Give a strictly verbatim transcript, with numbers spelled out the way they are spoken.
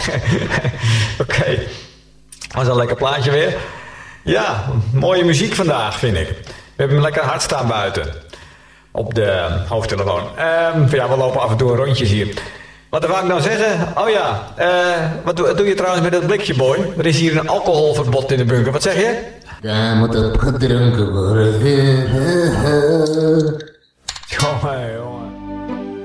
Oké. Okay. Was een lekker plaatje weer. Ja, mooie muziek vandaag, vind ik. We hebben hem lekker hard staan buiten. Op de hoofdtelefoon. Um, ja, we lopen af en toe een rondjes hier. Wat wou ik nou zeggen? Oh ja, uh, wat doe, doe je trouwens met dat blikje, boy? Er is hier een alcoholverbod in de bunker. Wat zeg je? Daar moet op gedronken worden. Jongen, jongen.